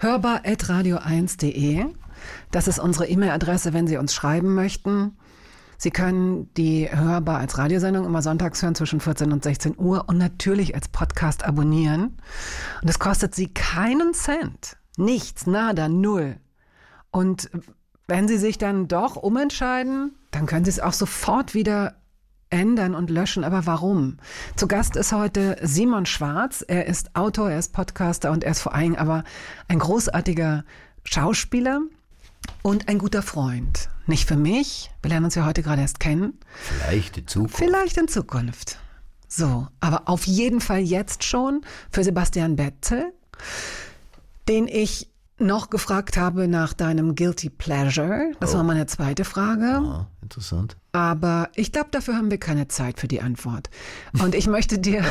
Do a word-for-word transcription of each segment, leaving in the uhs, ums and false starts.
hörbar at radio eins punkt de. Das ist unsere E-Mail-Adresse, wenn Sie uns schreiben möchten. Sie können die Hörbar als Radiosendung immer sonntags hören zwischen vierzehn und sechzehn Uhr und natürlich als Podcast abonnieren. Und es kostet Sie keinen Cent. Nichts, nada, null. Und wenn Sie sich dann doch umentscheiden, dann können Sie es auch sofort wieder ändern und löschen. Aber warum? Zu Gast ist heute Simon Schwarz. Er ist Autor, er ist Podcaster und er ist vor allem aber ein großartiger Schauspieler und ein guter Freund. Nicht für mich, wir lernen uns ja heute gerade erst kennen. Vielleicht in Zukunft. Vielleicht in Zukunft. So, aber auf jeden Fall jetzt schon für Sebastian Betzel, den ich noch gefragt habe nach deinem Guilty Pleasure. Das oh. war meine zweite Frage. Ah, interessant. Aber ich glaube, dafür haben wir keine Zeit für die Antwort. Und ich möchte dir,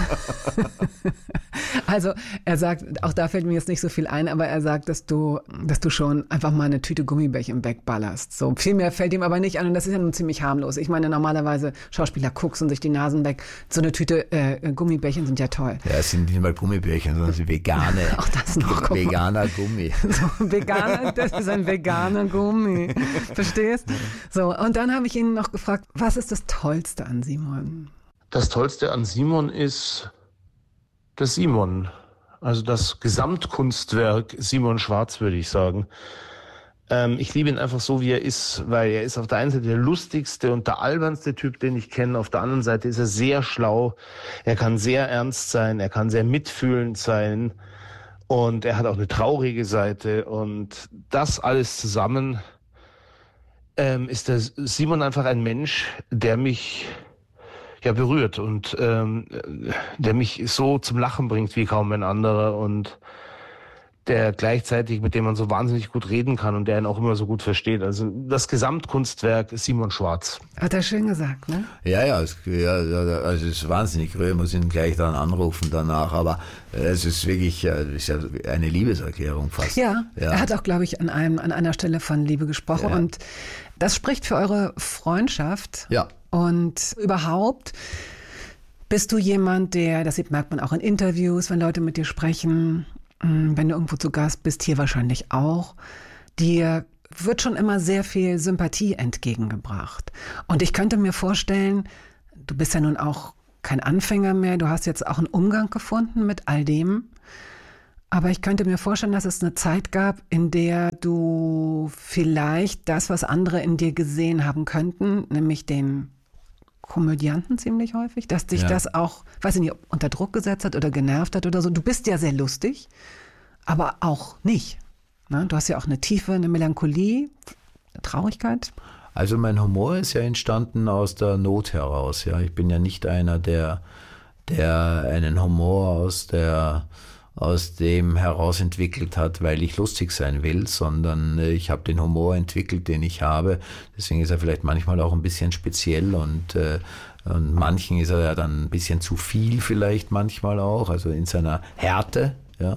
also er sagt, auch da fällt mir jetzt nicht so viel ein, aber er sagt, dass du, dass du schon einfach mal eine Tüte Gummibärchen wegballerst. So viel mehr fällt ihm aber nicht an und das ist ja nun ziemlich harmlos. Ich meine, normalerweise Schauspieler koksen sich die Nasen weg. So eine Tüte äh, Gummibärchen sind ja toll. Ja, es sind nicht mal Gummibärchen, sondern sie vegane. Auch das noch. Veganer Gummi. So, veganer, das ist ein veganer Gummi. Verstehst? So, und dann habe ich ihn noch gefragt, was ist das Tollste an Simon? Das Tollste an Simon ist das Simon. Also das Gesamtkunstwerk Simon Schwarz, würde ich sagen. Ähm, ich liebe ihn einfach so, wie er ist, weil er ist auf der einen Seite der lustigste und der albernste Typ, den ich kenne. Auf der anderen Seite ist er sehr schlau. Er kann sehr ernst sein, er kann sehr mitfühlend sein. Und er hat auch eine traurige Seite. Und das alles zusammen ähm, ist der Simon einfach ein Mensch, der mich ja berührt und ähm, der mich so zum Lachen bringt wie kaum ein anderer und der gleichzeitig, mit dem man so wahnsinnig gut reden kann und der ihn auch immer so gut versteht. Also das Gesamtkunstwerk ist Simon Schwarz. Hat er schön gesagt, ne? Ja, ja, es, ja also es ist wahnsinnig rührend, muss ihn gleich dann anrufen danach, aber es ist wirklich ist ja eine Liebeserklärung fast. Ja, ja, er hat auch, glaube ich, an, einem, an einer Stelle von Liebe gesprochen ja. Und das spricht für eure Freundschaft. Ja. Und überhaupt bist du jemand, der, das merkt man auch in Interviews, wenn Leute mit dir sprechen, wenn du irgendwo zu Gast bist, hier wahrscheinlich auch, dir wird schon immer sehr viel Sympathie entgegengebracht. Und ich könnte mir vorstellen, du bist ja nun auch kein Anfänger mehr, du hast jetzt auch einen Umgang gefunden mit all dem. Aber ich könnte mir vorstellen, dass es eine Zeit gab, in der du vielleicht das, was andere in dir gesehen haben könnten, nämlich den Komödianten ziemlich häufig, dass dich ja. das auch, weiß ich nicht, unter Druck gesetzt hat oder genervt hat oder so. Du bist ja sehr lustig, aber auch nicht. Ne? Du hast ja auch eine Tiefe, eine Melancholie, eine Traurigkeit. Also mein Humor ist ja entstanden aus der Not heraus. Ja, ich bin ja nicht einer, der, der einen Humor aus der aus dem heraus entwickelt hat, weil ich lustig sein will, sondern ich habe den Humor entwickelt, den ich habe. Deswegen ist er vielleicht manchmal auch ein bisschen speziell und, äh, und manchen ist er ja dann ein bisschen zu viel vielleicht manchmal auch, also in seiner Härte. Ja.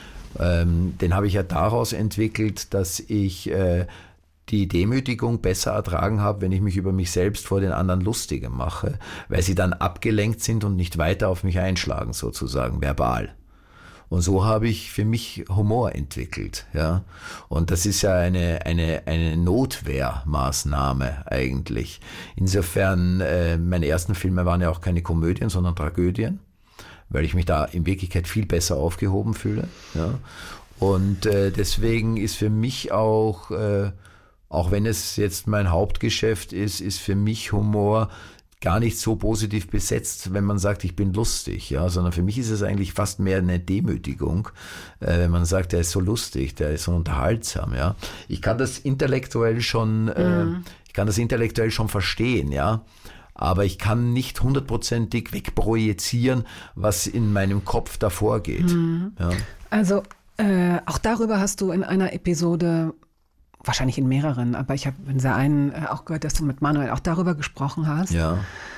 Ähm, den habe ich ja daraus entwickelt, dass ich äh, die Demütigung besser ertragen habe, wenn ich mich über mich selbst vor den anderen lustige mache, weil sie dann abgelenkt sind und nicht weiter auf mich einschlagen, sozusagen verbal. Und so habe ich für mich Humor entwickelt, ja. Und das ist ja eine eine eine Notwehrmaßnahme eigentlich. Insofern, äh, meine ersten Filme waren ja auch keine Komödien, sondern Tragödien, weil ich mich da in Wirklichkeit viel besser aufgehoben fühle, ja. Und äh, deswegen ist für mich auch, äh, auch wenn es jetzt mein Hauptgeschäft ist, ist für mich Humor gar nicht so positiv besetzt, wenn man sagt, ich bin lustig, ja, sondern für mich ist es eigentlich fast mehr eine Demütigung, äh, wenn man sagt, der ist so lustig, der ist so unterhaltsam, ja. Ich kann das intellektuell schon, mhm. äh, ich kann das intellektuell schon verstehen, ja, aber ich kann nicht hundertprozentig wegprojizieren, was in meinem Kopf da vorgeht. Mhm. Ja. Also äh, auch darüber hast du in einer Episode, wahrscheinlich in mehreren, aber ich habe in der einen auch gehört, dass du mit Manuel auch darüber gesprochen hast. Ja.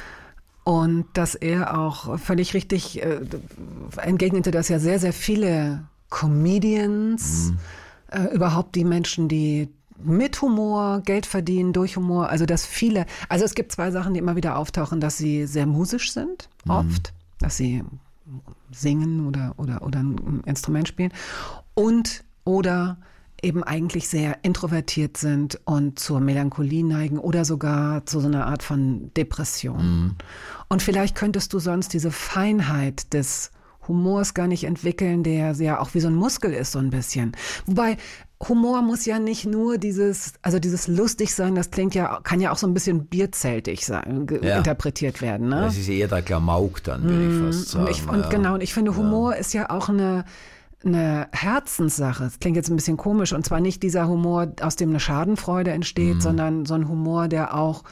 Und dass er auch völlig richtig äh, entgegnete, dass ja sehr, sehr viele Comedians, mhm. äh, überhaupt die Menschen, die mit Humor Geld verdienen, durch Humor, also dass viele, also es gibt zwei Sachen, die immer wieder auftauchen, dass sie sehr musisch sind, oft, mhm. dass sie singen oder, oder, oder ein Instrument spielen und oder eben eigentlich sehr introvertiert sind und zur Melancholie neigen oder sogar zu so einer Art von Depression. Mhm. Und vielleicht könntest du sonst diese Feinheit des Humors gar nicht entwickeln, der ja auch wie so ein Muskel ist, so ein bisschen. Wobei Humor muss ja nicht nur dieses, also dieses lustig sein, das klingt ja, kann ja auch so ein bisschen bierzeltig sein, ge- ja. interpretiert werden. Ne? Das ist eher der Klamauk dann, würde ich fast sagen. Und, ich, und ja. genau, und ich finde, Humor ja. ist ja auch eine, eine Herzenssache. Das klingt jetzt ein bisschen komisch, und zwar nicht dieser Humor, aus dem eine Schadenfreude entsteht, mhm. sondern so ein Humor, der auch,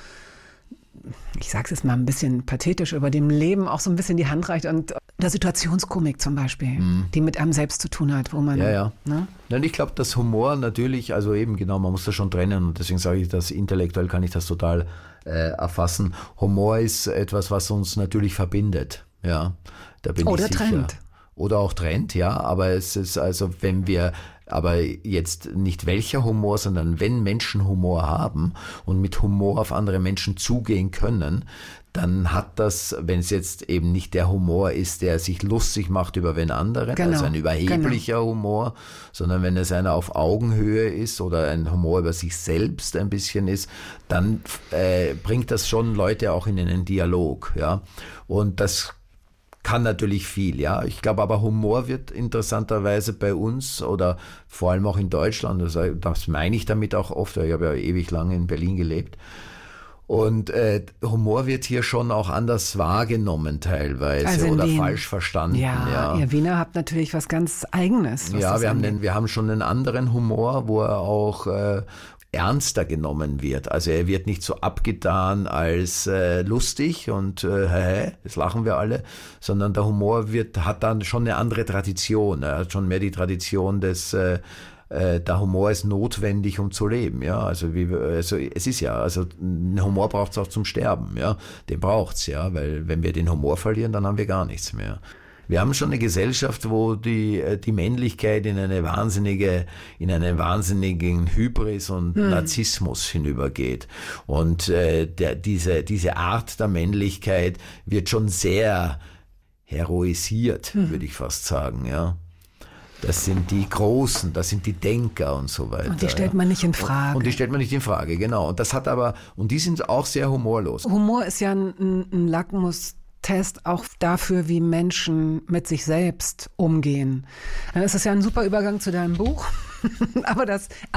ich sag's jetzt mal ein bisschen pathetisch, über dem Leben auch so ein bisschen die Hand reicht, und der Situationskomik zum Beispiel, mhm. die mit einem selbst zu tun hat, wo man... Ja, ja. Ne? Und ich glaube, dass Humor natürlich, also eben genau, man muss das schon trennen, und deswegen sage ich, dass intellektuell kann ich das total äh, erfassen. Humor ist etwas, was uns natürlich verbindet, ja, da bin Oder ich sicher. trennt. Oder auch trennt, ja, aber es ist also, wenn wir, aber jetzt nicht welcher Humor, sondern wenn Menschen Humor haben und mit Humor auf andere Menschen zugehen können, dann hat das, wenn es jetzt eben nicht der Humor ist, der sich lustig macht über den anderen, genau, also ein überheblicher genau. Humor, sondern wenn es einer auf Augenhöhe ist oder ein Humor über sich selbst ein bisschen ist, dann äh, bringt das schon Leute auch in einen Dialog, ja, und das kann natürlich viel, ja. Ich glaube aber, Humor wird interessanterweise bei uns oder vor allem auch in Deutschland, das, das meine ich damit auch oft, ich habe ja ewig lange in Berlin gelebt, und äh, Humor wird hier schon auch anders wahrgenommen teilweise also oder Wien. falsch verstanden. Ja, ja, ihr Wiener habt natürlich was ganz Eigenes. Was ja, wir haben, den, wir haben schon einen anderen Humor, wo er auch... Äh, ernster genommen wird. Also er wird nicht so abgetan als äh, lustig und äh, hä, das lachen wir alle, sondern der Humor wird, hat dann schon eine andere Tradition. Er hat schon mehr die Tradition des äh, äh, der Humor ist notwendig, um zu leben. Ja, also wie also es ist ja, also ein Humor braucht es auch zum Sterben. Ja, den braucht's ja, weil wenn wir den Humor verlieren, dann haben wir gar nichts mehr. Wir haben schon eine Gesellschaft, wo die, die Männlichkeit in eine wahnsinnige, in einen wahnsinnigen Hybris und hm. Narzissmus hinübergeht. Und äh, der, diese, diese Art der Männlichkeit wird schon sehr heroisiert, hm. würde ich fast sagen, ja. Das sind die Großen, das sind die Denker und so weiter. Und die stellt man nicht in Frage. Und, und die stellt man nicht in Frage, genau. Und das hat aber, und die sind auch sehr humorlos. Humor ist ja ein, ein Lackmus. Test auch dafür, wie Menschen mit sich selbst umgehen. Das ist ja ein super Übergang zu deinem Buch. Aber das